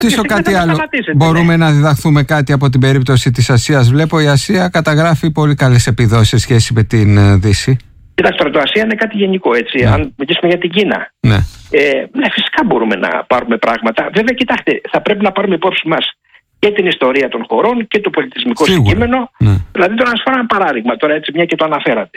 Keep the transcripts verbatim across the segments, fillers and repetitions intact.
ρωτήσω κάτι άλλο. Μπορούμε ναι. να διδαχθούμε κάτι από την περίπτωση της Ασίας? Βλέπω η Ασία καταγράφει πολύ καλές επιδόσεις σε σχέση με την Δύση. Κοιτάξτε, το Ασία είναι κάτι γενικό, έτσι. Ναι. Αν μιλήσουμε για την Κίνα. Ναι. Ε, ναι, φυσικά μπορούμε να πάρουμε πράγματα. Βέβαια, κοιτάξτε, θα πρέπει να πάρουμε υπόψη μας και την ιστορία των χωρών και το πολιτισμικό συγκείμενο. Ναι. Δηλαδή, τώρα να σας φέρω ένα παράδειγμα, τώρα έτσι, μια και το αναφέρατε.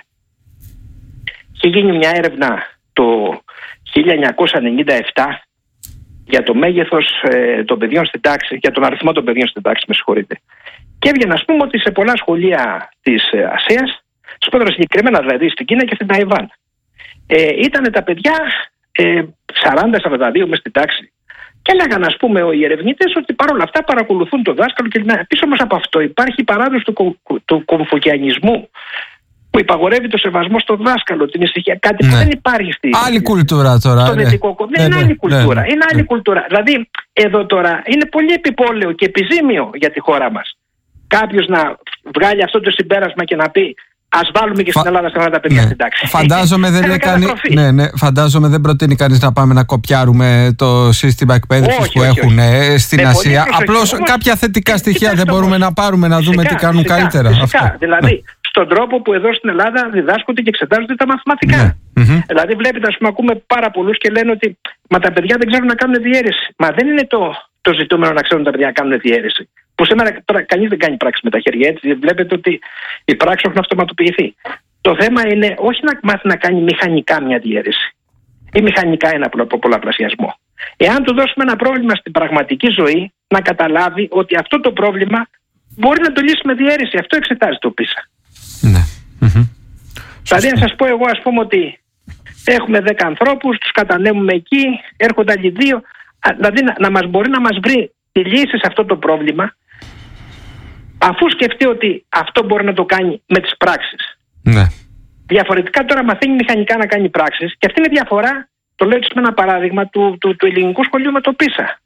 Είχε γίνει μια έρευνα το χίλια εννιακόσια ενενήντα επτά για το μέγεθος ε, των παιδιών στην τάξη, για τον αριθμό των παιδιών στην τάξη, με συγχωρείτε. Και έβγαινε, ας πούμε, ότι σε πολλά σχολεία της ε, Ασίας, σπουδαιότερα συγκεκριμένα δηλαδή στην Κίνα και στην Ταϊβάν, ε, ήταν τα παιδιά ε, σαράντα σαράντα δύο μες στην τάξη. Και έλεγαν, ας πούμε, οι ερευνητές ότι παρόλα αυτά παρακολουθούν το δάσκαλο και πίσω όμως από αυτό υπάρχει η παράδοση του, του κομφουκιανισμού, που υπαγορεύει το σεβασμό στο δάσκαλο, την ησυχία. Κάτι ναι. που δεν υπάρχει στη. Άλλη κουλτούρα τώρα. Στο δυτικό κομμάτι. Ναι, είναι άλλη κουλτούρα. Ναι, είναι άλλη ναι. κουλτούρα. Δηλαδή, εδώ τώρα είναι πολύ επιπόλαιο και επιζήμιο για τη χώρα μας κάποιος να βγάλει αυτό το συμπέρασμα και να πει ας βάλουμε και στην Ελλάδα σαράντα παιδιά ναι. στην τάξη. Φαντάζομαι δεν, είναι κανεί... ναι, ναι, φαντάζομαι δεν προτείνει κανείς να πάμε να κοπιάρουμε το σύστημα εκπαίδευσης που όχι, έχουν όχι. στην ναι, Ασία. Απλώς όχι. κάποια θετικά στοιχεία Κοιτάξτε, δεν μπορούμε όμως. να πάρουμε να δούμε φυσικά, τι κάνουν φυσικά, καλύτερα. Φυσικά, αυτό. Δηλαδή, ναι. στον τρόπο που εδώ στην Ελλάδα διδάσκονται και εξετάζονται τα μαθηματικά. Ναι. Mm-hmm. Δηλαδή, βλέπετε, ας πούμε, ακούμε πάρα πολλούς και λένε ότι μα τα παιδιά δεν ξέρουν να κάνουν διαίρεση. Μα δεν είναι το, το ζητούμενο να ξέρουν τα παιδιά να κάνουν διαίρεση. Που σήμερα τώρα κανείς δεν κάνει πράξη με τα χέρια, έτσι. Βλέπετε ότι οι πράξεις έχουν αυτοματοποιηθεί. Το θέμα είναι όχι να μάθει να κάνει μηχανικά μια διαίρεση ή μηχανικά ένα πολλαπλασιασμό. Εάν του δώσουμε ένα πρόβλημα στην πραγματική ζωή, να καταλάβει ότι αυτό το πρόβλημα μπορεί να το λύσει με διαίρεση. Αυτό εξετάζει το πίσα. Ναι. Mm-hmm. Δηλαδή, να σας πω εγώ, ας πούμε, ότι έχουμε δέκα ανθρώπους, τους κατανέμουμε εκεί, έρχονται άλλοι δύο. Δηλαδή, να, να μας μπορεί να μας βρει τη λύση σε αυτό το πρόβλημα, αφού σκεφτεί ότι αυτό μπορεί να το κάνει με τις πράξεις. Ναι. Διαφορετικά τώρα μαθαίνει μηχανικά να κάνει πράξεις, και αυτή είναι η διαφορά, το λέω έτσι με ένα παράδειγμα, του, του, του ελληνικού σχολείου με το πίσα.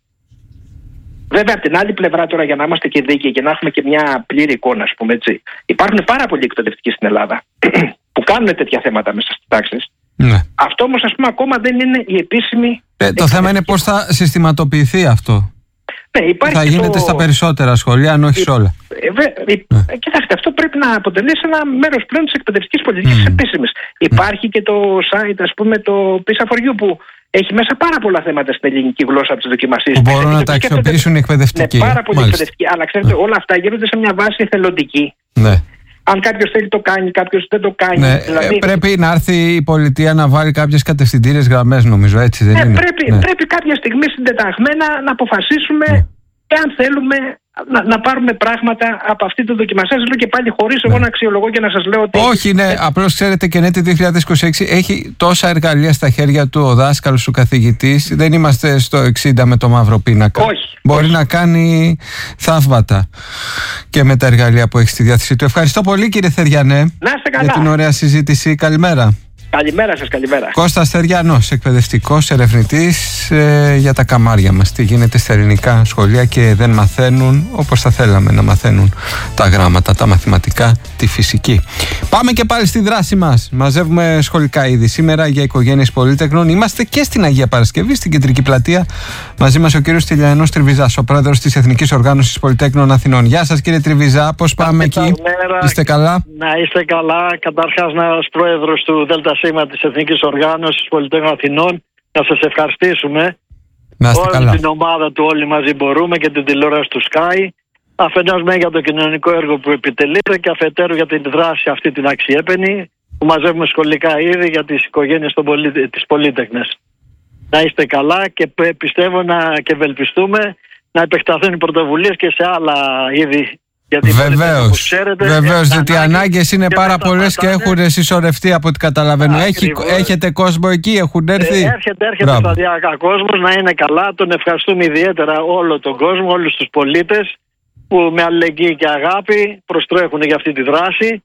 Βέβαια, από την άλλη πλευρά τώρα, για να είμαστε και δίκαιοι και να έχουμε και μια πλήρη εικόνα, ας πούμε έτσι, υπάρχουν πάρα πολλοί εκπαιδευτικοί στην Ελλάδα που κάνουν τέτοια θέματα μέσα στις τάξεις. Ναι. Αυτό όμως, ας πούμε, ακόμα δεν είναι η επίσημη. Ε, το θέμα είναι πώς θα συστηματοποιηθεί αυτό. Ναι, θα γίνεται το... στα περισσότερα σχολεία, αν όχι σε όλα. Ε, βε... ναι. Κοιτάξτε, αυτό πρέπει να αποτελέσει ένα μέρος πλέον της εκπαιδευτικής πολιτικής mm. επίσημης. Mm. Υπάρχει και το site, ας πούμε, το πίσα φορ γιου, που έχει μέσα πάρα πολλά θέματα στην ελληνική γλώσσα από τις δοκιμασίες. Που μπορούν να τα αξιοποιήσουν οι εκπαιδευτικοί. Ναι, πάρα πολύ εκπαιδευτικοί. Αλλά ξέρετε, mm. όλα αυτά γίνονται σε μια βάση εθελοντική. Ναι. Αν κάποιος θέλει το κάνει, κάποιος δεν το κάνει. Ναι, δηλαδή... Πρέπει να έρθει η πολιτεία να βάλει κάποιες κατευθυντήριες γραμμές, νομίζω, έτσι δεν ναι, είναι. Πρέπει, ναι. πρέπει κάποια στιγμή συντεταγμένα να αποφασίσουμε ναι. εάν θέλουμε να, να πάρουμε πράγματα από αυτή τη δοκιμασία. Σας λέω και πάλι, χωρίς ναι. εγώ να αξιολογώ και να σας λέω ότι. Όχι, ναι, ε... απλώς ξέρετε, και ναι, το δύο χιλιάδες είκοσι έξι έχει τόσα εργαλεία στα χέρια του ο δάσκαλος, ο καθηγητής. Δεν είμαστε στο εξήντα με το μαύρο πίνακα. Όχι. Μπορεί όχι. να κάνει θαύματα και με τα εργαλεία που έχει στη διάθεσή του. Ευχαριστώ πολύ, κύριε Θεριανέ, να είστε καλά. για την ωραία συζήτηση. Καλημέρα. Καλημέρα σας, καλημέρα. Κώστας Θεριανός, εκπαιδευτικός ερευνητής ε, για τα καμάρια μας. Τι γίνεται στα ελληνικά σχολεία και δεν μαθαίνουν όπως θα θέλαμε να μαθαίνουν τα γράμματα, τα μαθηματικά, τη φυσική. Πάμε και πάλι στη δράση μας. Μαζεύουμε σχολικά είδη σήμερα για οικογένειες πολύτεκνων. Είμαστε και στην Αγία Παρασκευή, στην Κεντρική Πλατεία. Μαζί μας ο κύριος Τηλιανός Τριβιζάς, ο πρόεδρος της Εθνικής Οργάνωσης Πολυτέκνων Αθηνών. Γεια σας, κύριε Τριβιζά, πώς πάμε εκεί? Καλημέρα. Είστε καλά? Να είστε καλά. Καταρχάς, να ως πρόεδρος του ΔΣ της Εθνικής Οργάνωσης Πολυτέκνων Αθηνών, να σας ευχαριστήσουμε. Να είστε όλη καλά. την ομάδα του Όλοι Μαζί Μπορούμε και την τηλεόραση του Sky. Αφενός με για το κοινωνικό έργο που επιτελείται και αφετέρου για την δράση αυτή την αξιέπαινη που μαζεύουμε σχολικά είδη για τις οικογένειες των πολίτε, τις πολύτεκνες. Να είστε καλά και πιστεύω να, και ευελπιστούμε να επεκταθούν οι πρωτοβουλίες και σε άλλα είδη. Βεβαίως, ξέρετε, βεβαίως, γιατί οι ανάγκες είναι πάρα πολλές και έχουν συσσωρευτεί από ό,τι καταλαβαίνω. Έχει, έχετε κόσμο εκεί, έχουν έρθει. Ε, έρχεται, έρχεται σταδιακά κόσμος, να είναι καλά. Τον ευχαριστούμε ιδιαίτερα όλο τον κόσμο, όλους τους πολίτες που με αλληλεγγύη και αγάπη προστρέχουν για αυτή τη δράση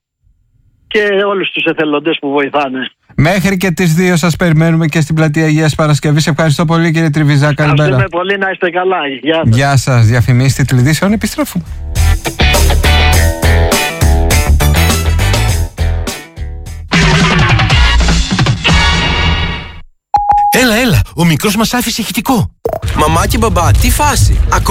και όλους τους εθελοντές που βοηθάνε. Μέχρι και τις δύο σας περιμένουμε και στην Πλατεία Αγίας Παρασκευής. Ευχαριστώ πολύ, κύριε Τριβιζά. Καλημέρα. Ευχαριστούμε πολύ, να είστε καλά. Γεια σας. Γεια σας. Διαφημίσεις τηλεοπτικών, επιστρέφουμε. Έλα, έλα, ο μικρός μας άφησε ηχητικό. Μαμά και μπαμπά, τι φάση?